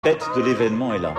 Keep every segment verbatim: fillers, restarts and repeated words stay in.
Tête de l'événement est là.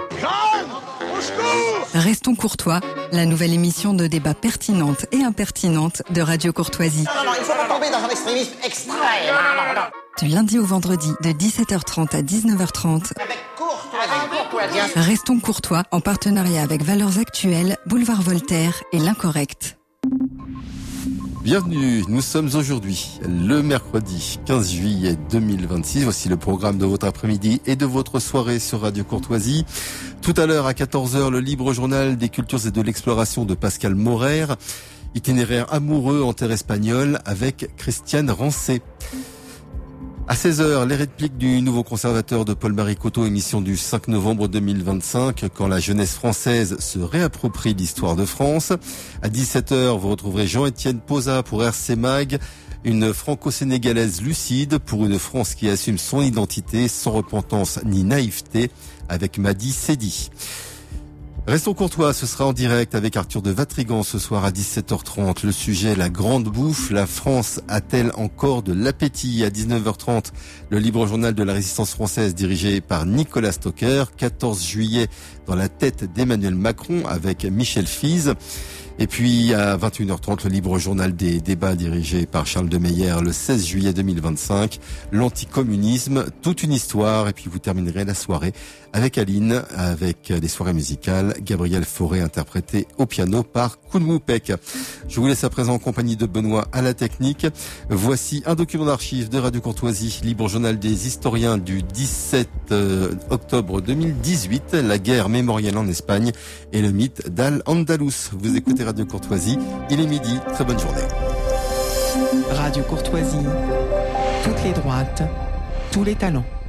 Restons courtois, la nouvelle émission de débat pertinente et impertinente de Radio Courtoisie. Non, non, il ne faut pas tomber dans un extrémisme extrême. Du lundi au vendredi, de dix-sept heures trente à dix-neuf heures trente. Avec courtoisie. Restons courtois, en partenariat avec Valeurs Actuelles, Boulevard Voltaire et L'Incorrect. Bienvenue, nous sommes aujourd'hui le mercredi quinze juillet deux mille vingt-six. Voici le programme de votre après-midi et de votre soirée sur Radio Courtoisie. Tout à l'heure à quatorze heures, le libre journal des cultures et de l'exploration de Pascal Maurer. Itinéraire amoureux en terre espagnole avec Christiane Rancé. À seize heures, les répliques du nouveau conservateur de Paul-Marie Cotto, émission du cinq novembre deux mille vingt-cinq, quand la jeunesse française se réapproprie l'histoire de France. À dix-sept heures, vous retrouverez Jean-Étienne Posa pour R C Mag, une franco-sénégalaise lucide pour une France qui assume son identité sans repentance ni naïveté, avec Madi Sedi. Restons courtois, ce sera en direct avec Arthur de Vatrigan ce soir à dix-sept heures trente. Le sujet, la grande bouffe. La France a-t-elle encore de l'appétit? À dix-neuf heures trente, le libre journal de la résistance française dirigé par Nicolas Stocker. quatorze juillet, dans la tête d'Emmanuel Macron avec Michel Fize. Et puis à vingt et une heures trente, le libre journal des débats dirigé par Charles de Meyer le seize juillet deux mille vingt-cinq. L'anticommunisme, toute une histoire. Et puis vous terminerez la soirée avec Aline, avec les soirées musicales. Gabriel Fauré interprété au piano par Kounmou Pek. Je vous laisse à présent en compagnie de Benoît à la technique. Voici un document d'archives de Radio Courtoisie, libre journal des historiens du dix-sept octobre deux mille dix-huit. La guerre mémorielle en Espagne et le mythe d'Al-Andalus. Vous écoutez Radio Courtoisie, il est midi, très bonne journée. Radio Courtoisie, toutes les droites, tous les talents.